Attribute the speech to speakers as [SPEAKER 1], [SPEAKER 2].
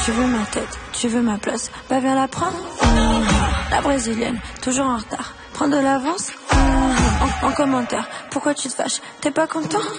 [SPEAKER 1] Tu veux ma tête, tu veux ma place, bah viens la prendre. La brésilienne, toujours en retard. Prends de l'avance. En commentaire, pourquoi tu te fâches? T'es pas content?